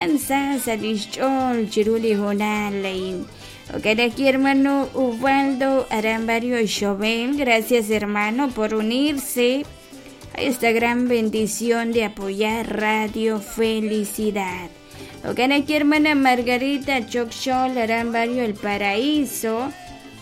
Salishol Chiruli Jonalain. Aquí hermano Ubaldo Arambario Chobel, gracias hermano por unirse a esta gran bendición de apoyar Radio Felicidad. Aquí hermana Margarita Chokchol Arambario El Paraíso.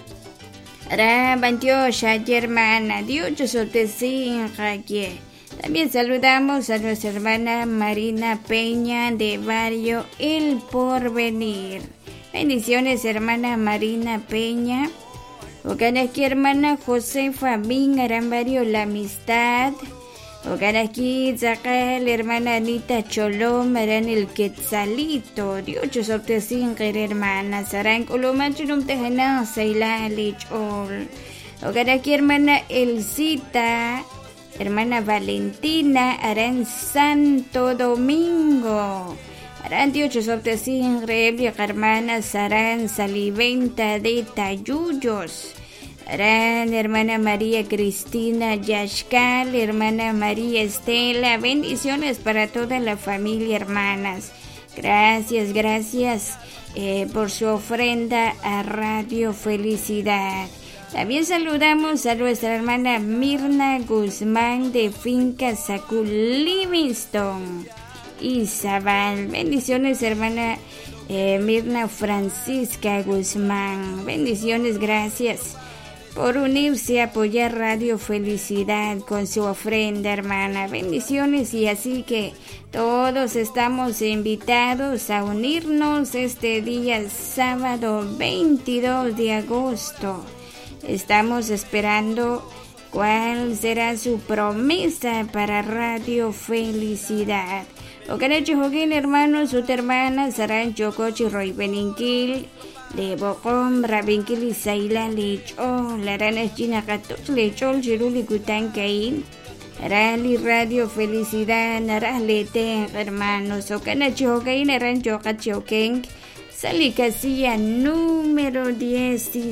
Arambantiocha hermana Dios Sotecín Jaque. También saludamos a nuestra hermana Marina Peña de Barrio El Porvenir. Bendiciones, hermana Marina Peña. Aquí hermana Josefa Bin Arambario La Amistad. Aquí Zacal, hermana Anita Cholom, Aran el Quetzalito. Dios Sotecín hermana Saran Colomachinum Tejana Seila Lichol. Aquí hermana Elcita. Hermana Valentina, Arán Santo Domingo. Arán Dios Soptecín, Rebia hermana Sarán Saliventa de Tayuyos. Arán hermana María Cristina Yashkal, hermana María Estela. Bendiciones para toda la familia, hermanas. Gracias por su ofrenda a Radio Felicidad. También saludamos a nuestra hermana Mirna Guzmán de Finca Sacul Livingston y Zabal. Bendiciones, hermana Mirna Francisca Guzmán. Bendiciones, gracias por unirse a apoyar Radio Felicidad con su ofrenda, hermana. Bendiciones, y así que todos estamos invitados a unirnos este día sábado 22 de agosto. Estamos esperando cuál será su promesa para Radio Felicidad. Okanachi Joguín, hermanos, su hermana, Saran Chocochi, Roy Beninquil, de Bocom, Rabinquil y Saila Lecho, Larana China Catos, Lechol, Chiruli Cutancaín, Rally Radio Felicidad, Naralete, hermanos, Okanachi Joguín, Aran Chocachoqueng, Salicasilla número 10.